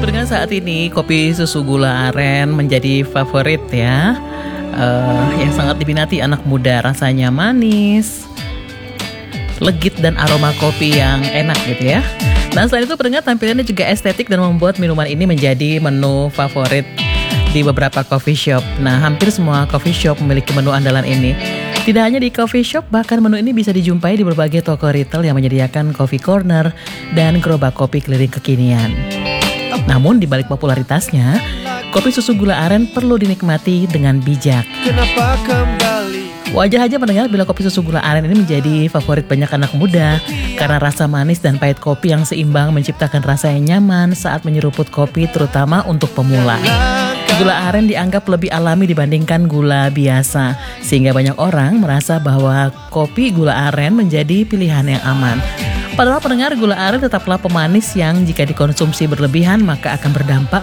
Pendengar, saat ini kopi susu gula aren menjadi favorit ya, yang sangat diminati anak muda. Rasanya manis, legit dan aroma kopi yang enak gitu ya. Nah, selain itu pendengar, tampilannya juga estetik dan membuat minuman ini menjadi menu favorit di beberapa coffee shop. Nah, hampir semua coffee shop memiliki menu andalan ini. Tidak hanya di coffee shop, bahkan menu ini bisa dijumpai di berbagai toko retail yang menyediakan coffee corner dan gerobak kopi keliling kekinian. Namun di balik popularitasnya, kopi susu gula aren perlu dinikmati dengan bijak. Wajar aja mendengar bila kopi susu gula aren ini menjadi favorit banyak anak muda karena rasa manis dan pahit kopi yang seimbang menciptakan rasa yang nyaman saat menyeruput kopi, terutama untuk pemula. Gula aren dianggap lebih alami dibandingkan gula biasa, sehingga banyak orang merasa bahwa kopi gula aren menjadi pilihan yang aman. Padahal pendengar, gula aren tetaplah pemanis yang jika dikonsumsi berlebihan maka akan berdampak